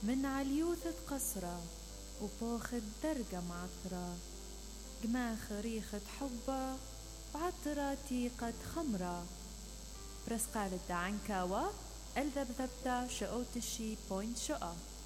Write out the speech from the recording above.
من عليوثة قصرة وبوخد درجة معطرة، قماخ ريخة حبة وعطرة تيقة خمرة. برسقالة عنكاوة الذبذبتا شقوتشي بوينت شقة.